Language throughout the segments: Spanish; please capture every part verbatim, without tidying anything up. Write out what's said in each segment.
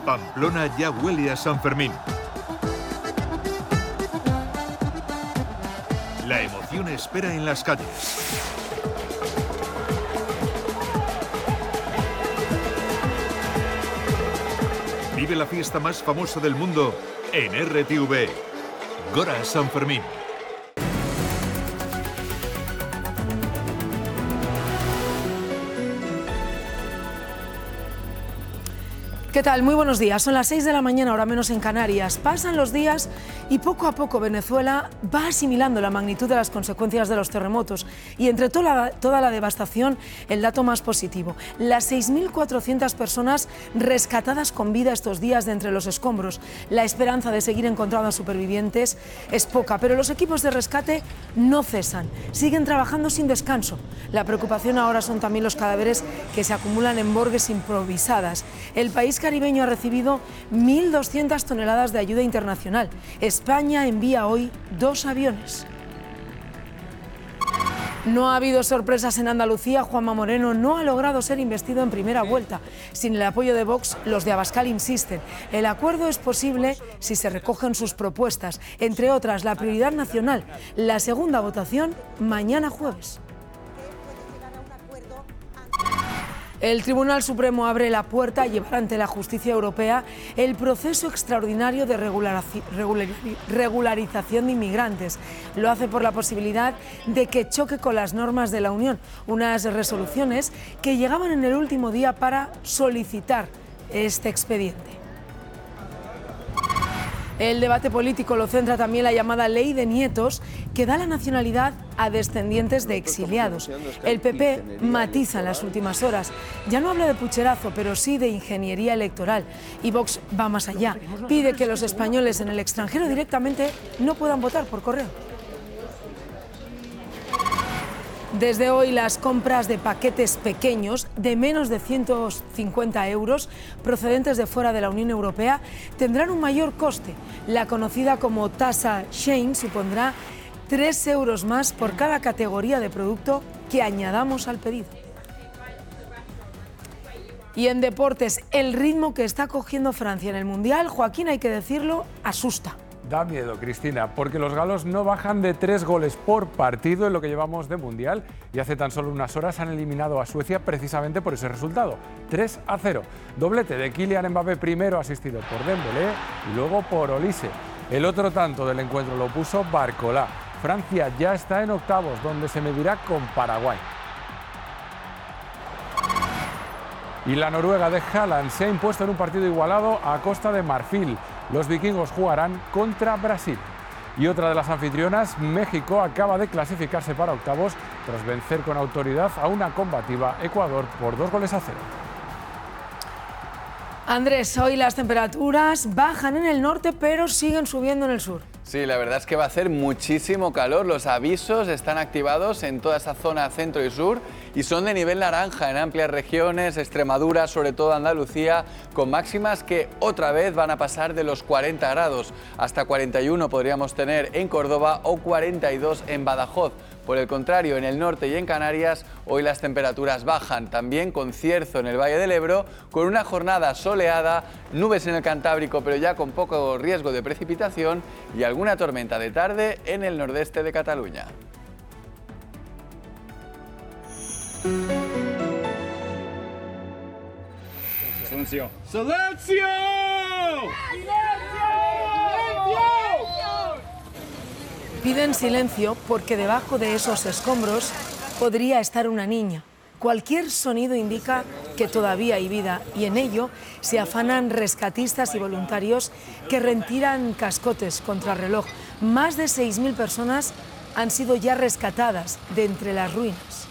Pamplona ya huele a San Fermín. La emoción espera en las calles. Vive la fiesta más famosa del mundo en R T V. Gora San Fermín. ¿Qué tal? Muy buenos días. Son las seis de la mañana, hora menos en Canarias. Pasan los días y poco a poco Venezuela va asimilando la magnitud de las consecuencias de los terremotos. Y entre toda la, toda la devastación, el dato más positivo. Las seis mil cuatrocientas personas rescatadas con vida estos días de entre los escombros. La esperanza de seguir encontrando a supervivientes es poca, pero los equipos de rescate no cesan. Siguen trabajando sin descanso. La preocupación ahora son también los cadáveres que se acumulan en morgues improvisadas. El país caribeño ha recibido mil doscientas toneladas de ayuda internacional. España envía hoy dos aviones. No ha habido sorpresas en Andalucía. Juanma Moreno no ha logrado ser investido en primera vuelta. Sin el apoyo de Vox, los de Abascal insisten. El acuerdo es posible si se recogen sus propuestas, entre otras la prioridad nacional. La segunda votación mañana jueves. El Tribunal Supremo abre la puerta a llevar ante la justicia europea el proceso extraordinario de regularización de inmigrantes. Lo hace por la posibilidad de que choque con las normas de la Unión, unas resoluciones que llegaban en el último día para solicitar este expediente. El debate político lo centra también la llamada Ley de Nietos, que da la nacionalidad a descendientes de exiliados. El P P matiza en las últimas horas. Ya no habla de pucherazo, pero sí de ingeniería electoral. Y Vox va más allá. Pide que los españoles en el extranjero directamente no puedan votar por correo. Desde hoy las compras de paquetes pequeños de menos de ciento cincuenta euros procedentes de fuera de la Unión Europea tendrán un mayor coste. La conocida como tasa Shein supondrá tres euros más por cada categoría de producto que añadamos al pedido. Y en deportes, el ritmo que está cogiendo Francia en el Mundial, Joaquín, hay que decirlo, asusta. Da miedo, Cristina, porque los galos no bajan de tres goles por partido en lo que llevamos de Mundial y hace tan solo unas horas han eliminado a Suecia precisamente por ese resultado, tres a cero. Doblete de Kylian Mbappé, primero asistido por Dembélé y luego por Olise. El otro tanto del encuentro lo puso Barcola. Francia ya está en octavos, donde se medirá con Paraguay. Y la Noruega de Haaland se ha impuesto en un partido igualado a Costa de Marfil. Los vikingos jugarán contra Brasil. Y otra de las anfitrionas, México, acaba de clasificarse para octavos tras vencer con autoridad a una combativa Ecuador por dos goles a cero. Andrés, hoy las temperaturas bajan en el norte, pero siguen subiendo en el sur. Sí, la verdad es que va a hacer muchísimo calor. Los avisos están activados en toda esa zona centro y sur y son de nivel naranja en amplias regiones, Extremadura, sobre todo Andalucía, con máximas que otra vez van a pasar de los cuarenta grados. Hasta cuarenta y uno podríamos tener en Córdoba o cuarenta y dos en Badajoz. Por el contrario, en el norte y en Canarias, hoy las temperaturas bajan, también con cierzo en el Valle del Ebro, con una jornada soleada, nubes en el Cantábrico, pero ya con poco riesgo de precipitación y alguna tormenta de tarde en el nordeste de Cataluña. Silencio. ¡Silencio! Piden silencio porque debajo de esos escombros podría estar una niña. Cualquier sonido indica que todavía hay vida y en ello se afanan rescatistas y voluntarios que retiran cascotes contra reloj. Más de seis mil personas han sido ya rescatadas de entre las ruinas.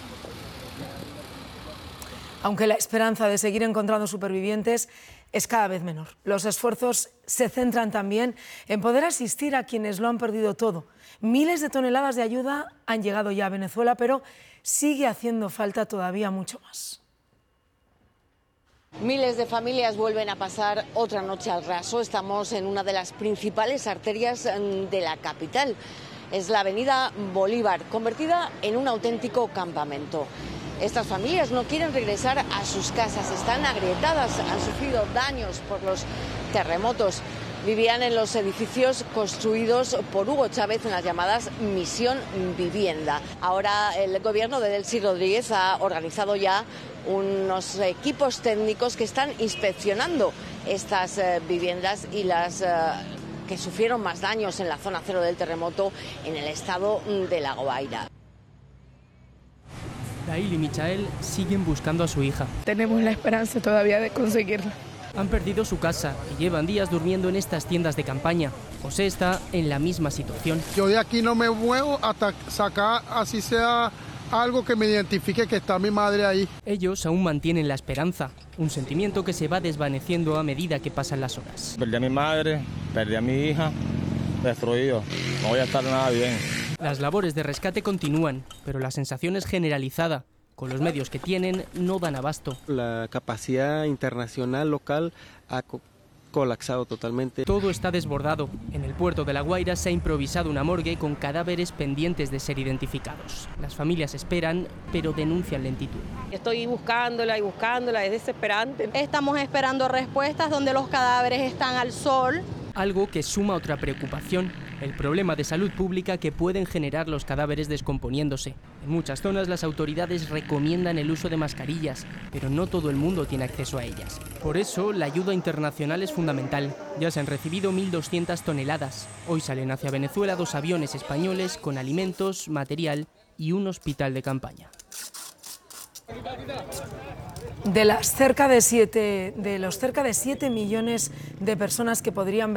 Aunque la esperanza de seguir encontrando supervivientes es cada vez menor. Los esfuerzos se centran también en poder asistir a quienes lo han perdido todo. Miles de toneladas de ayuda han llegado ya a Venezuela, pero sigue haciendo falta todavía mucho más. Miles de familias vuelven a pasar otra noche al raso. Estamos en una de las principales arterias de la capital. Es la avenida Bolívar, convertida en un auténtico campamento. Estas familias no quieren regresar a sus casas, están agrietadas, han sufrido daños por los terremotos. Vivían en los edificios construidos por Hugo Chávez en las llamadas Misión Vivienda. Ahora el gobierno de Delcy Rodríguez ha organizado ya unos equipos técnicos que están inspeccionando estas eh, viviendas y las eh, que sufrieron más daños en la zona cero del terremoto en el estado de La Guaira. Dail y Michael siguen buscando a su hija. Tenemos la esperanza todavía de conseguirla. Han perdido su casa y llevan días durmiendo en estas tiendas de campaña. José está en la misma situación. Yo de aquí no me muevo hasta sacar, así sea, algo que me identifique que está mi madre ahí. Ellos aún mantienen la esperanza, un sentimiento que se va desvaneciendo a medida que pasan las horas. Perdí a mi madre, perdí a mi hija, destruido. No voy a estar nada bien. Las labores de rescate continúan, pero la sensación es generalizada. Con los medios que tienen, no dan abasto. La capacidad internacional local ha co colapsado totalmente. Todo está desbordado. En el puerto de La Guaira se ha improvisado una morgue con cadáveres pendientes de ser identificados. Las familias esperan, pero denuncian lentitud. Estoy buscándola y buscándola, es desesperante. Estamos esperando respuestas donde los cadáveres están al sol. Algo que suma otra preocupación, el problema de salud pública que pueden generar los cadáveres descomponiéndose. En muchas zonas las autoridades recomiendan el uso de mascarillas, pero no todo el mundo tiene acceso a ellas. Por eso, la ayuda internacional es fundamental. Ya se han recibido mil doscientas toneladas. Hoy salen hacia Venezuela dos aviones españoles con alimentos, material y un hospital de campaña. De las cerca de siete, de los cerca de siete millones de personas que podrían